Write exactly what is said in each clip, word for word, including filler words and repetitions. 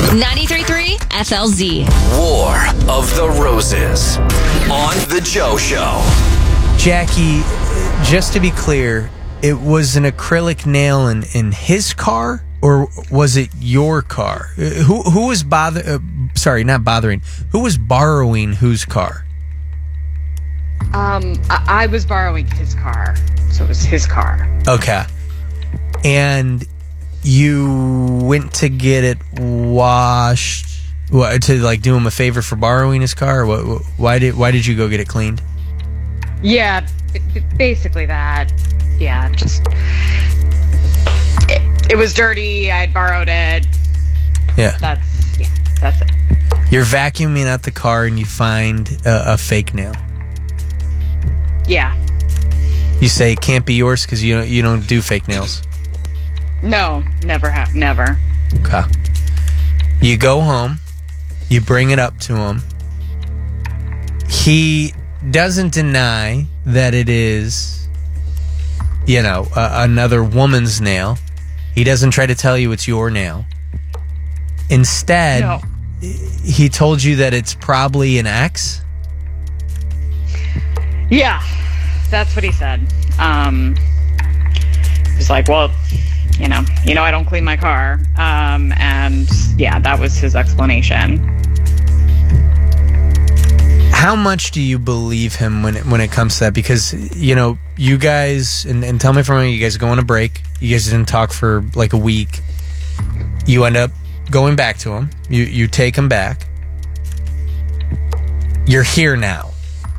ninety-three point three F L Z. War of the Roses on The Joe Show. Jackie, just to be clear, it was an acrylic nail in, in his car, or was it your car? Uh, Who who was bother? Uh, sorry, not bothering. Who was borrowing whose car? Um, I, I was borrowing his car, so it was his car. Okay, and you went to get it washed. What, to like do him a favor for borrowing his car? Or what, why did why did you go get it cleaned? Yeah, b- b- basically that. Yeah, just it, it was dirty. I had borrowed it. Yeah, That's yeah, that's it. you're vacuuming out the car and you find a, a fake nail. Yeah. You say it can't be yours because you don't, you don't do fake nails. No, never have, never. Okay. You go home. You bring it up to him. He doesn't deny that it is, you know, uh, another woman's nail. He doesn't try to tell you it's your nail. Instead, No. he told you that it's probably an ex. Yeah, that's what he said. Um, he's like, well, you know, you know, I don't clean my car. Um, and yeah, that was his explanation. How much do you believe him when it, when it comes to that? Because, you know, you guys, and, and tell me from you guys go on a break. You guys didn't talk for like a week. You end up going back to him. You, you take him back. You're here now.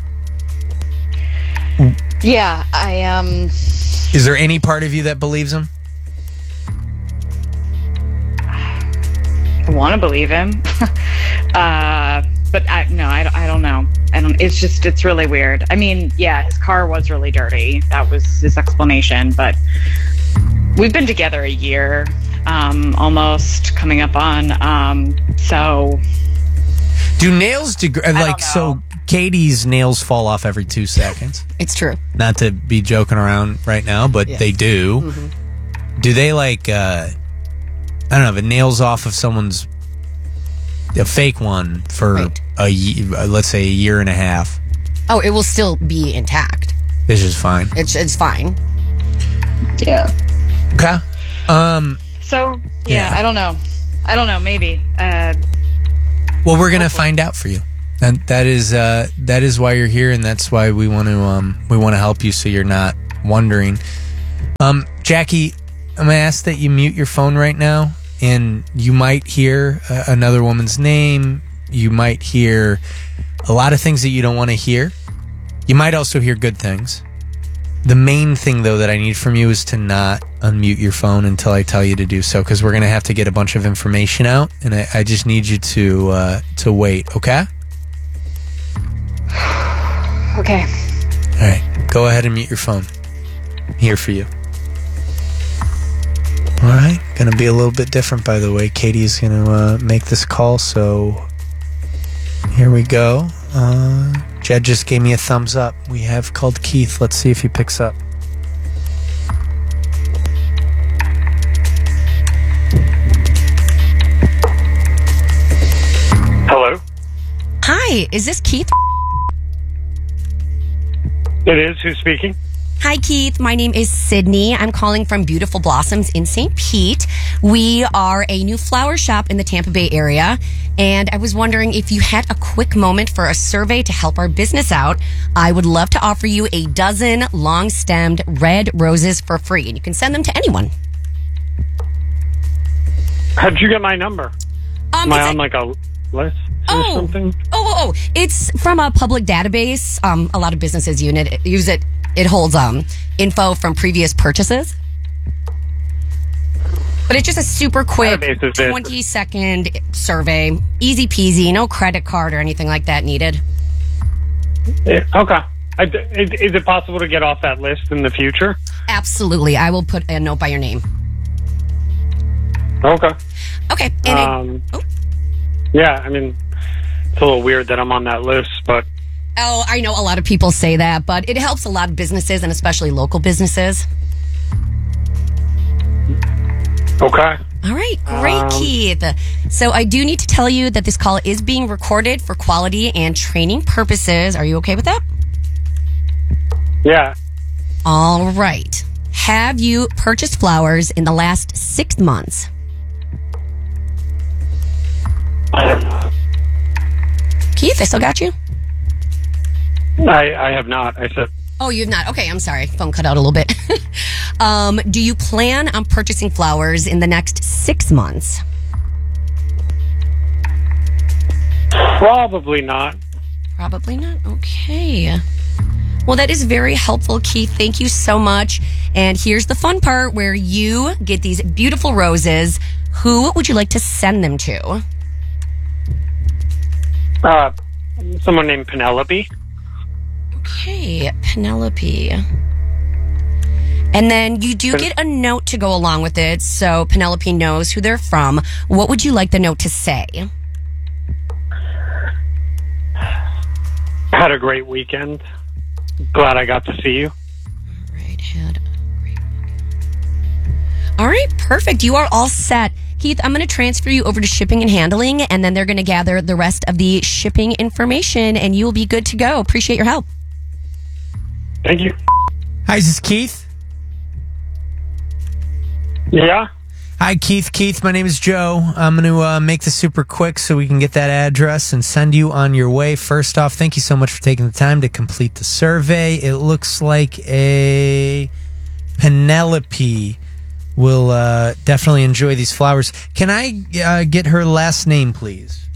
Yeah, I, um, Is there any part of you that believes him? I want to believe him. uh, but I, no, I, I don't know. I don't, it's just, it's really weird. I mean, yeah, his car was really dirty. That was his explanation, but we've been together a year, um, almost coming up on, um, so. Do nails, deg- don't like, know. so Katie's nails fall off every two seconds. It's true. Not to be joking around right now, but Yes. they do. Mm-hmm. Do they like, uh, I don't know, if it nails off of someone's, a fake one for Right. a ye- uh, let's say a year and a half, Oh, it will still be intact. this is fine. It's it's fine. Yeah. Okay. Um, So, yeah, Yeah. I don't know. I don't know, maybe. Uh, well, we're gonna find out for you, and that is uh, that is why you're here, and that's why we want to um, we want to help you, so you're not wondering. Um, Jackie, I'm gonna ask that you mute your phone right now, and you might hear uh, another woman's name. You might hear a lot of things that you don't want to hear. You might also hear good things. The main thing, though, that I need from you is to not unmute your phone until I tell you to do so, because we're going to have to get a bunch of information out, and I, I just need you to uh, to wait, okay? okay. All right. Go ahead and mute your phone. I'm here for you. All right. Going to be a little bit different, by the way. Katie's going to uh, make this call, so here we go. Uh, Jed just gave me a thumbs up. We have called Keith. Let's see if he picks up. Hello. Hi, is this Keith? It is. Who's speaking? Hi, Keith. My name is Sydney. I'm calling from Beautiful Blossoms in Saint Pete. We are a new flower shop in the Tampa Bay area, and I was wondering if you had a quick moment for a survey to help our business out. I would love to offer you a dozen long-stemmed red roses for free, and you can send them to anyone. How'd you get my number? Um, Am I it's a- on like a list or Oh. something? Oh, oh, oh, it's from a public database. Um, a lot of businesses use it. Use it. It holds um info from previous purchases. But it's just a super quick Database is this. twenty second survey, easy peasy, no credit card or anything like that needed. Yeah, okay. I, is, is it possible to get off that list in the future? Absolutely, I will put a note by your name. Okay. Okay, and it- Um, oh. Yeah, I mean, it's a little weird that I'm on that list, but oh, I know a lot of people say that, but it helps a lot of businesses and especially local businesses. okay. All right, great, Um, Keith. So I do need to tell you that this call is being recorded for quality and training purposes. Are you okay with that? Yeah. All right. Have you purchased flowers in the last six months? I, Keith, I still got you? I, I have not. I said, Oh, you have not. Okay, I'm sorry. Phone cut out a little bit. um, do you plan on purchasing flowers in the next six months? probably not. Probably not. Okay. Well, that is very helpful, Keith. Thank you so much. And here's the fun part where you get these beautiful roses. Who would you like to send them to? Uh, someone named Penelope. Okay, Penelope. And then you do get a note to go along with it, so Penelope knows who they're from. What would you like the note to say? Had a great weekend. Glad I got to see you. Right, had a great weekend. All right, perfect. You are all set. Keith, I'm going to transfer you over to shipping and handling, and then they're going to gather the rest of the shipping information, and you'll be good to go. Appreciate your help. Thank you. Hi, is this Keith? Yeah. Hi, Keith. Keith, my name is Joe. I'm going to uh, make this super quick so we can get that address and send you on your way. First off, thank you so much for taking the time to complete the survey. It looks like a Penelope will uh, definitely enjoy these flowers. Can I uh, get her last name, please?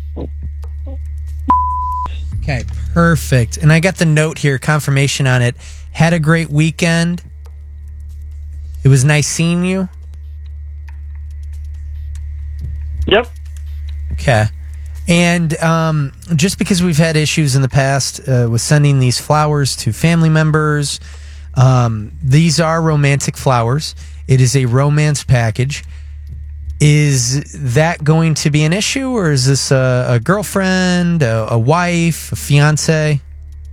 Okay, perfect. And I got the note here, confirmation on it. Had a great weekend. It was nice seeing you. Yep. Okay. And um, just because we've had issues in the past uh, with sending these flowers to family members, um, these are romantic flowers. It is a romance package. Is that going to be an issue, or is this a, a girlfriend, a, a wife, a fiance?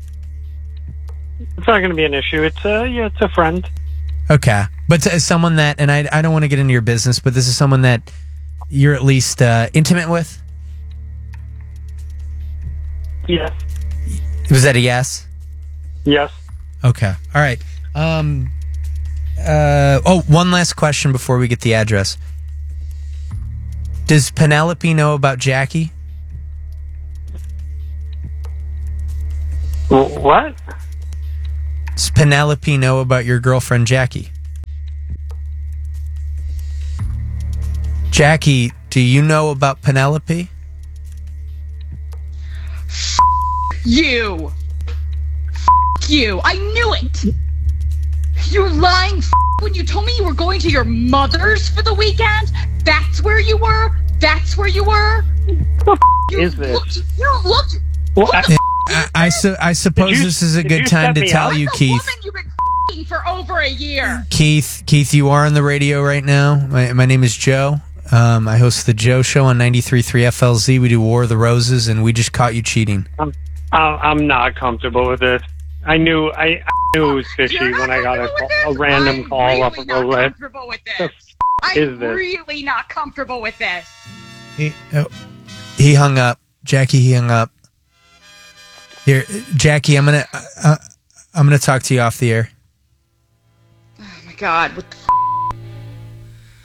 It's not going to be an issue. It's a, yeah, it's a friend. Okay. But as someone that, and I, I don't want to get into your business, but this is someone that you're at least uh, intimate with? Yes. Was that a yes? Yes. Okay. All right. Um, uh, oh, one last question before we get the address. Does Penelope know about Jackie? W- what? Does Penelope know about your girlfriend, Jackie? Jackie, do you know about Penelope? You. F- you. I knew it. You're lying f- when you told me you were going to your mother's for the weekend. That's where you were. That's where you were. What You is this? looked, you looked. Well, I, I, I, su- I suppose Did you- this is a did good you time set to me tell up? you, I'm the Keith. woman you've been f***ing for over a year. Keith, Keith, you are on the radio right now. My, my name is Joe. Um, I host the Joe Show on ninety-three point three F L Z. We do War of the Roses, and we just caught you cheating. I'm, I'm I'm not comfortable with this. I knew I, I knew it was fishy You're not when I got a, comfortable call, a with this? random I'm call really off of not roulette. comfortable with The this. f- is I'm this? really not comfortable with this. He, oh, he hung up. Jackie, he hung up. Here, Jackie, I'm gonna uh, I'm gonna talk to you off the air. Oh my God, what the f-